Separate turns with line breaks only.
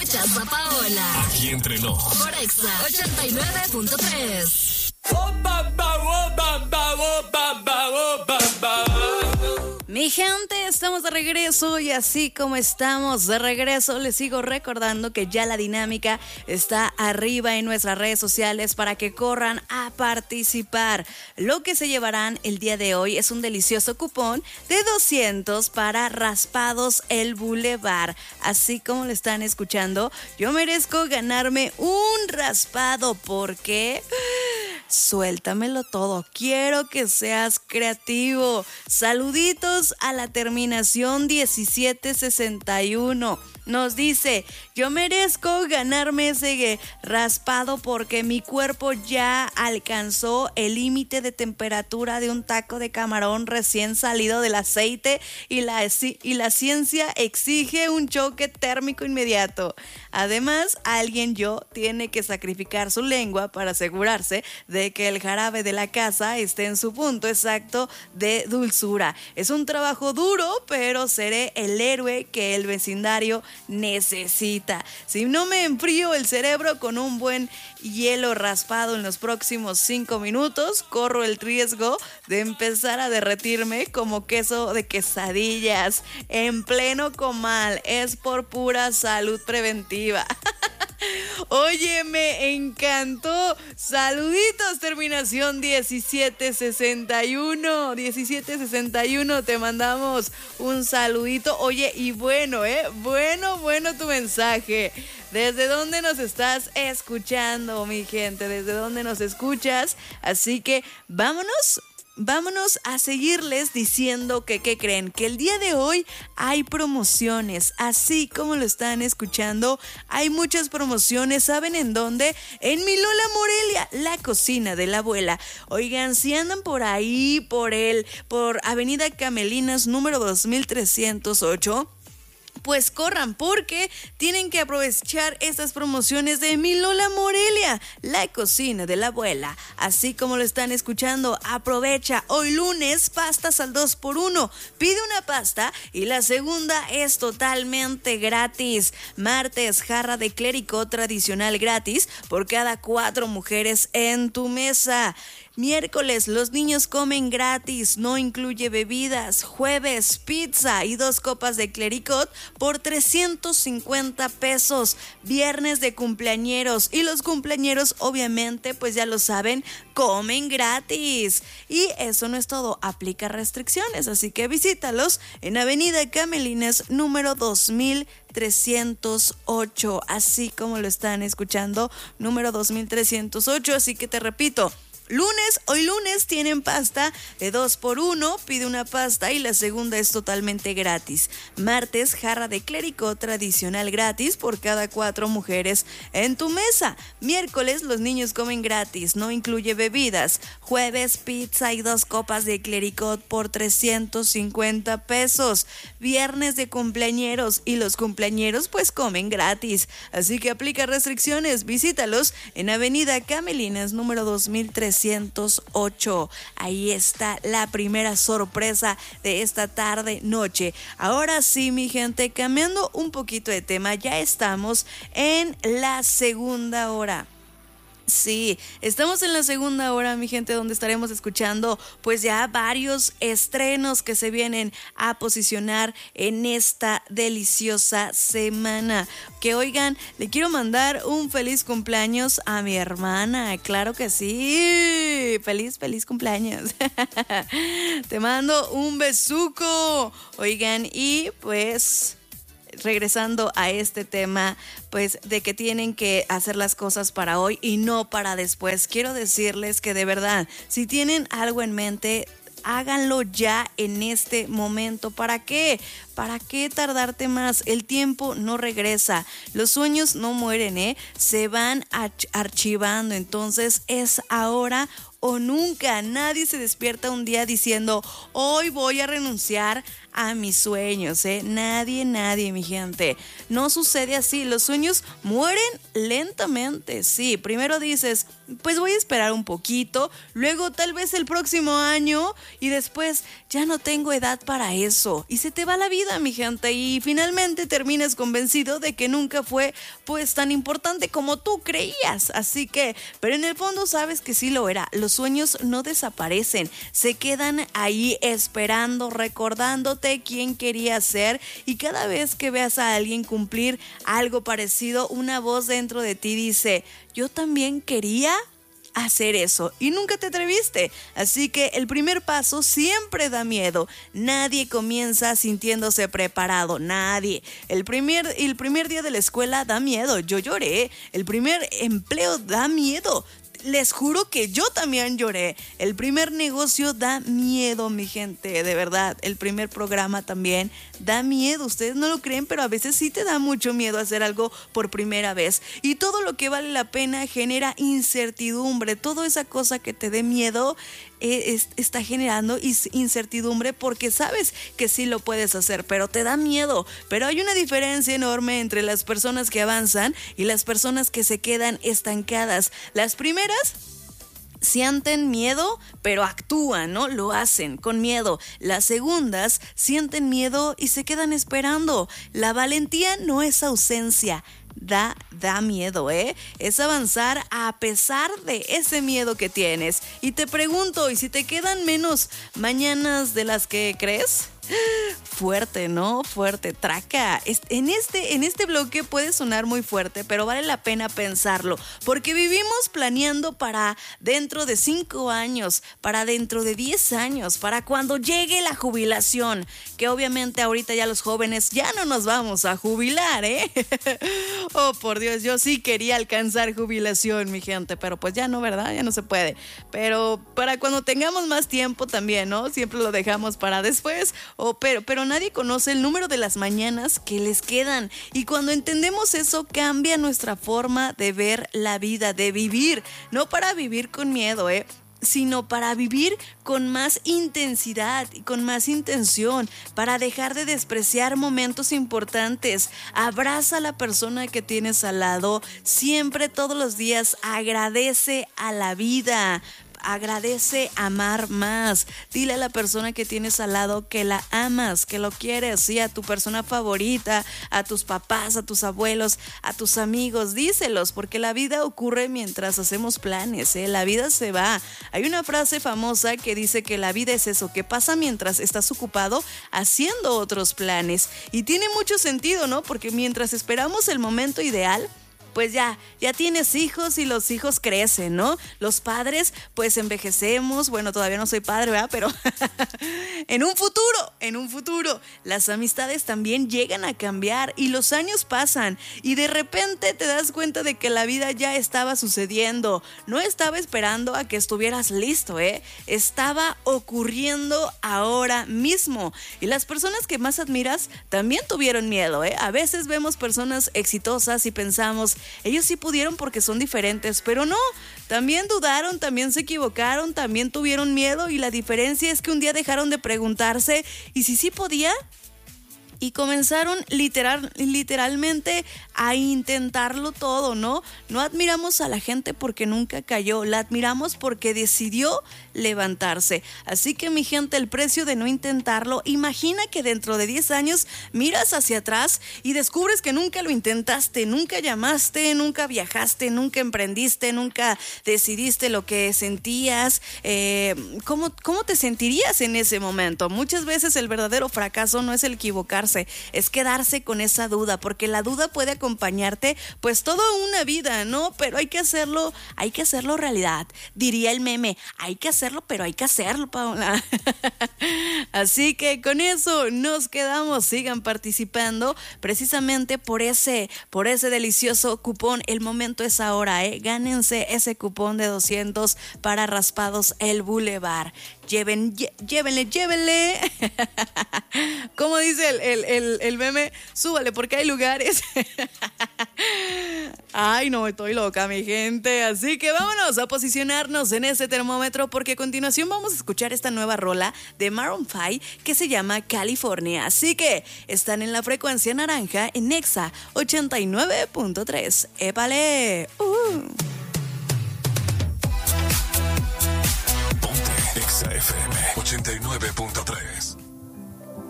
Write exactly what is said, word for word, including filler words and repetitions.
Escuchas a Paola.
Aquí entre nos.
Por Exa ochenta y nueve punto tres.
Mi gente, estamos de regreso y así como estamos de regreso, les sigo recordando que ya la dinámica está arriba en nuestras redes sociales para que corran a participar. Lo que se llevarán el día de hoy es un delicioso cupón de doscientos para Raspados El Boulevard. Así como lo están escuchando, yo merezco ganarme un raspado porque... Suéltamelo todo, quiero que seas creativo. Saluditos a la terminación diecisiete sesenta y uno. Nos dice, yo merezco ganarme ese raspado porque mi cuerpo ya alcanzó el límite de temperatura de un taco de camarón recién salido del aceite y la, y la ciencia exige un choque térmico inmediato. Además, alguien yo tiene que sacrificar su lengua para asegurarse de que el jarabe de la casa esté en su punto exacto de dulzura. Es un trabajo duro, pero seré el héroe que el vecindario necesita. Si no me enfrío el cerebro con un buen hielo raspado en los próximos cinco minutos, corro el riesgo de empezar a derretirme como queso de quesadillas en pleno comal. Es por pura salud preventiva. Oye, me encantó. Saluditos, terminación diecisiete sesenta y uno. diecisiete sesenta y uno, te mandamos un saludito. Oye, y bueno, eh, bueno, bueno tu mensaje. ¿Desde dónde nos estás escuchando, mi gente? ¿Desde dónde nos escuchas? Así que vámonos. Vámonos a seguirles diciendo que, ¿qué creen? Que el día de hoy hay promociones, así como lo están escuchando, hay muchas promociones, ¿saben en dónde? En Mi Lola Morelia, la cocina de la abuela. Oigan, si andan por ahí, por el, por Avenida Camelinas, número dos mil trescientos ocho... pues corran porque tienen que aprovechar estas promociones de Mi Lola Morelia, la cocina de la abuela. Así como lo están escuchando, aprovecha hoy lunes pastas al dos por uno. Pide una pasta y la segunda es totalmente gratis. Martes, jarra de clericot tradicional gratis por cada cuatro mujeres en tu mesa. Miércoles, los niños comen gratis, no incluye bebidas. Jueves, pizza y dos copas de clericot por trescientos cincuenta pesos. Viernes de cumpleañeros, y los cumpleañeros obviamente, pues ya lo saben, comen gratis. Y eso no es todo, aplica restricciones, así que visítalos en Avenida Camelinas número dos mil trescientos ocho, así como lo están escuchando, número dos mil trescientos ocho. Así que te repito, lunes, hoy lunes tienen pasta de dos por uno, pide una pasta y la segunda es totalmente gratis. Martes, jarra de clericot tradicional gratis por cada cuatro mujeres en tu mesa. Miércoles, los niños comen gratis, no incluye bebidas. Jueves, pizza y dos copas de clericot por trescientos cincuenta pesos. Viernes de cumpleañeros, y los cumpleañeros pues comen gratis. Así que aplica restricciones, visítalos en Avenida Camelinas número dos mil trescientos ocho. Ahí está la primera sorpresa de esta tarde noche. Ahora sí, mi gente, cambiando un poquito de tema, ya estamos en la segunda hora. Sí, estamos en la segunda hora, mi gente, donde estaremos escuchando pues ya varios estrenos que se vienen a posicionar en esta deliciosa semana. Que oigan, le quiero mandar un feliz cumpleaños a mi hermana, claro que sí, feliz, feliz cumpleaños. Te mando un besuco. Oigan, y pues... regresando a este tema, pues de que tienen que hacer las cosas para hoy y no para después. Quiero decirles que de verdad, si tienen algo en mente, háganlo ya en este momento. ¿Para qué? ¿Para qué tardarte más? El tiempo no regresa. Los sueños no mueren, ¿eh? Se van arch- archivando. Entonces es ahora o nunca. Nadie se despierta un día diciendo, hoy voy a renunciar a mis sueños, ¿eh? Nadie, nadie, mi gente. No sucede así. Los sueños mueren lentamente, sí. Primero dices, pues voy a esperar un poquito, luego tal vez el próximo año y después ya no tengo edad para eso. Y se te va la vida, mi gente, y finalmente terminas convencido de que nunca fue pues tan importante como tú creías. Así que, pero en el fondo sabes que sí lo era. Los sueños no desaparecen, se quedan ahí esperando, recordándote quién querías ser, y cada vez que veas a alguien cumplir algo parecido, una voz dentro de ti dice, yo también quería hacer eso y nunca te atreviste. Así que el primer paso siempre da miedo. Nadie comienza sintiéndose preparado, nadie. El primer, el primer día de la escuela da miedo, yo lloré. El primer empleo da miedo. Les juro que yo también lloré. El primer negocio da miedo, mi gente, de verdad. El primer programa también da miedo. Ustedes no lo creen, pero a veces sí te da mucho miedo hacer algo por primera vez. Y todo lo que vale la pena genera incertidumbre. Toda esa cosa que te dé miedo eh, es, está generando incertidumbre porque sabes que sí lo puedes hacer, pero te da miedo. Pero hay una diferencia enorme entre las personas que avanzan y las personas que se quedan estancadas. Las primeras sienten miedo, pero actúan, ¿no? Lo hacen con miedo. Las segundas sienten miedo y se quedan esperando. La valentía no es ausencia. Da, da miedo, ¿eh? Es avanzar a pesar de ese miedo que tienes. Y te pregunto, ¿y si te quedan menos mañanas de las que crees? Fuerte, ¿no? Fuerte, traca. En este, en este bloque puede sonar muy fuerte, pero vale la pena pensarlo, porque vivimos planeando para dentro de cinco años, para dentro de diez años, para cuando llegue la jubilación, que obviamente ahorita ya los jóvenes ya no nos vamos a jubilar, ¿eh? Oh, por Dios, yo sí quería alcanzar jubilación, mi gente, pero pues ya no, ¿verdad? Ya no se puede. Pero para cuando tengamos más tiempo también, ¿no? Siempre lo dejamos para después. Oh, pero, pero nadie conoce el número de las mañanas que les quedan. Y cuando entendemos eso, cambia nuestra forma de ver la vida, de vivir. No para vivir con miedo, ¿eh? sino para vivir con más intensidad y con más intención, para dejar de despreciar momentos importantes. Abraza a la persona que tienes al lado. Siempre, todos los días, agradece a la vida. Agradece amar más. Dile a la persona que tienes al lado que la amas, que lo quieres, sí, a tu persona favorita, a tus papás, a tus abuelos, a tus amigos. Díselos, porque la vida ocurre mientras hacemos planes, ¿eh? La vida se va. Hay una frase famosa que dice que la vida es eso, que pasa mientras estás ocupado haciendo otros planes. Y tiene mucho sentido, ¿no? Porque mientras esperamos el momento ideal, pues ya, ya tienes hijos y los hijos crecen, ¿no? Los padres, pues envejecemos. Bueno, todavía no soy padre, ¿verdad? Pero en un futuro, en un futuro, las amistades también llegan a cambiar y los años pasan y de repente te das cuenta de que la vida ya estaba sucediendo. No estaba esperando a que estuvieras listo, ¿eh? Estaba ocurriendo ahora mismo. Y las personas que más admiras también tuvieron miedo, ¿eh? A veces vemos personas exitosas y pensamos, ellos sí pudieron porque son diferentes, pero no, también dudaron, también se equivocaron, también tuvieron miedo y la diferencia es que un día dejaron de preguntarse ¿y si sí podía? Y comenzaron literal, literalmente a intentarlo todo, ¿no? No admiramos a la gente porque nunca cayó, la admiramos porque decidió levantarse. Así que, mi gente, el precio de no intentarlo, imagina que dentro de diez años miras hacia atrás y descubres que nunca lo intentaste, nunca llamaste, nunca viajaste, nunca emprendiste, nunca decidiste lo que sentías. Eh, ¿cómo, ¿Cómo te sentirías en ese momento? Muchas veces el verdadero fracaso no es el equivocarse, es quedarse con esa duda, porque la duda puede acompañarte pues toda una vida, ¿no? Pero hay que hacerlo, hay que hacerlo realidad. Diría el meme, hay que hacerlo, pero hay que hacerlo, Paola. Así que con eso nos quedamos. Sigan participando precisamente por ese, por ese delicioso cupón. El momento es ahora, ¿eh? Gánense ese cupón de doscientos para Raspados El Boulevard. lleven, lle- llévenle, llévenle. Como dice el, el, el, el meme, súbale porque hay lugares. Ay, no, estoy loca, mi gente. Así que vámonos a posicionarnos en ese termómetro porque a continuación vamos a escuchar esta nueva rola de Maroon cinco que se llama California. Así que están en la frecuencia naranja en Nexa ochenta y nueve punto tres. ¡Épale! Uh.
Ponte Exa F M ochenta y nueve punto tres.